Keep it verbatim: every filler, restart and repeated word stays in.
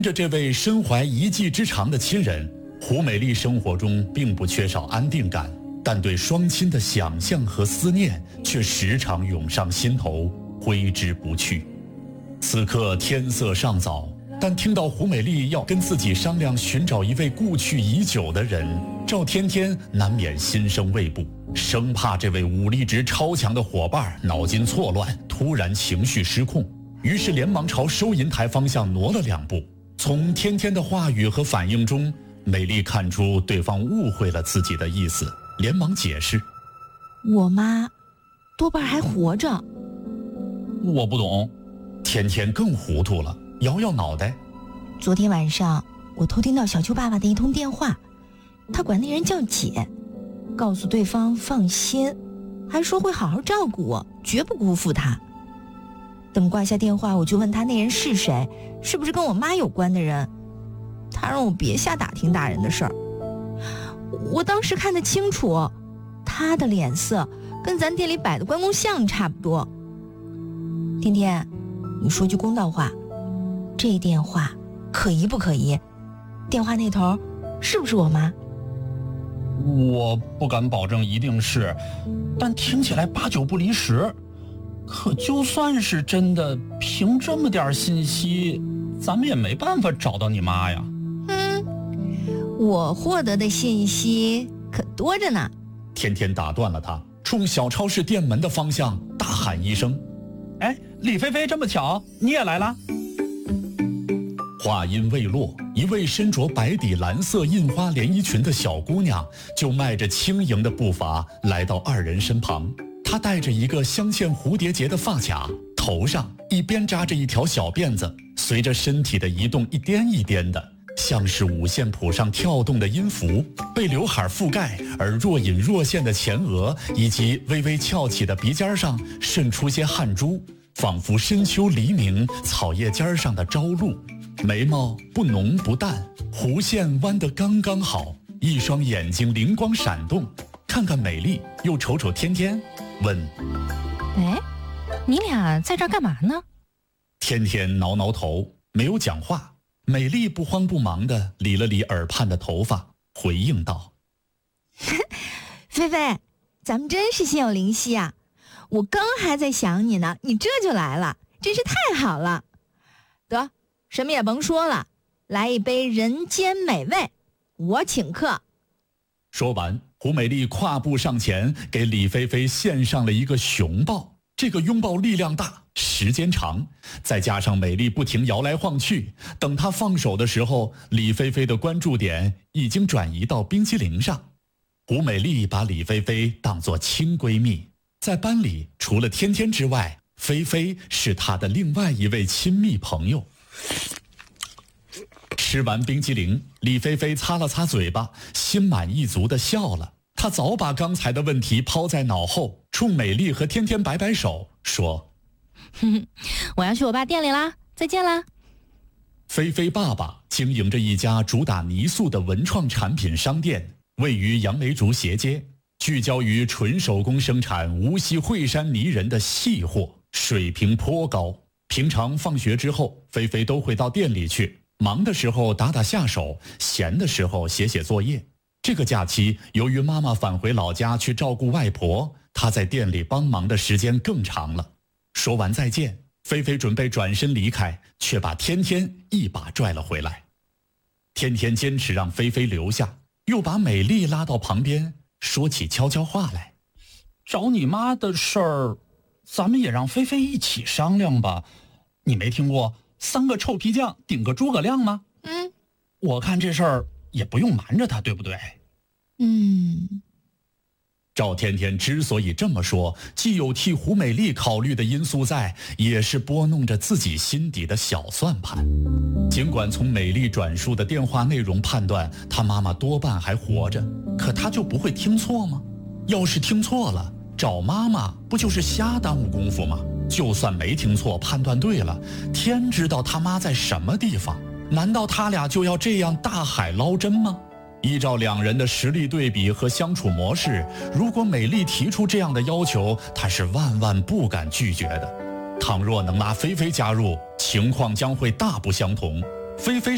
着这位身怀一技之长的亲人，胡美丽生活中并不缺少安定感，但对双亲的想象和思念却时常涌上心头，挥之不去。此刻天色尚早，但听到胡美丽要跟自己商量寻找一位故去已久的人，赵天天难免心生畏怖，生怕这位武力值超强的伙伴脑筋错乱，突然情绪失控，于是连忙朝收银台方向挪了两步。从天天的话语和反应中，美丽看出对方误会了自己的意思，连忙解释： 我妈多半还活着。 我不懂。 天天更糊涂了，摇摇脑袋。 昨天晚上我偷听到小秋爸爸的一通电话，他管那人叫姐，告诉对方放心，还说会好好照顾我，绝不辜负他。等挂下电话，我就问他那人是谁，是不是跟我妈有关的人。他让我别瞎打听大人的事儿。我当时看得清楚，他的脸色跟咱店里摆的关公像差不多。天天，你说句公道话，这电话可疑不可疑？电话那头是不是我妈？ 我不敢保证一定是，但听起来八九不离十。可就算是真的，凭这么点信息，咱们也没办法找到你妈呀。 嗯，我获得的信息可多着呢。 天天打断了他，冲小超市店门的方向大喊一声： 哎，李菲菲，这么巧你也来了？ 话音未落，一位身着白底蓝色印花连衣裙的小姑娘就迈着轻盈的步伐来到二人身旁。她戴着一个镶嵌蝴蝶结的发卡，头上一边扎着一条小辫子，随着身体的移动一颠一颠的，像是五线谱上跳动的音符。被刘海覆盖而若隐若现的前额以及微微翘起的鼻尖上渗出些汗珠，仿佛深秋黎明草叶尖上的朝露。眉毛不浓不淡，弧线弯得刚刚好，一双眼睛灵光闪动，看看美丽又瞅瞅天天，问： 哎，你俩在这儿干嘛呢？ 天天挠挠头，没有讲话。美丽不慌不忙地理了理耳畔的头发，回应道： 菲菲，咱们真是心有灵犀啊！我刚还在想你呢，你这就来了，真是太好了。得，什么也甭说了，来一杯人间美味，我请客。 说完，胡美丽跨步上前，给李菲菲献上了一个熊抱。这个拥抱力量大，时间长，再加上美丽不停摇来晃去，等她放手的时候，李菲菲的关注点已经转移到冰淇淋上。胡美丽把李菲菲当作亲闺蜜，在班里除了天天之外，菲菲是她的另外一位亲密朋友。吃完冰淇淋，李菲菲擦了擦嘴巴，心满意足地笑了。她早把刚才的问题抛在脑后，冲美丽和天天摆摆手，说： 哼哼，我要去我爸店里啦，再见啦。 菲菲爸爸经营着一家主打泥塑的文创产品商店，位于杨梅竹斜街，聚焦于纯手工生产无锡惠山泥人的细货，水平颇高。平常放学之后，菲菲都会到店里去，忙的时候打打下手，闲的时候写写作业。这个假期，由于妈妈返回老家去照顾外婆，她在店里帮忙的时间更长了。说完再见，菲菲准备转身离开，却把天天一把拽了回来。天天坚持让菲菲留下，又把美丽拉到旁边，说起悄悄话来： 找你妈的事儿，咱们也让菲菲一起商量吧。你没听过三个臭皮匠顶个诸葛亮吗？ 嗯， 我看这事儿也不用瞒着他，对不对？ 嗯。 赵天天之所以这么说，既有替胡美丽考虑的因素在，也是拨弄着自己心底的小算盘。尽管从美丽转述的电话内容判断，她妈妈多半还活着，可她就不会听错吗？要是听错了，找妈妈不就是瞎耽误功夫吗？就算没听错，判断对了，天知道他妈在什么地方，难道他俩就要这样大海捞针吗？依照两人的实力对比和相处模式，如果美丽提出这样的要求，他是万万不敢拒绝的。倘若能拉菲菲加入，情况将会大不相同。菲菲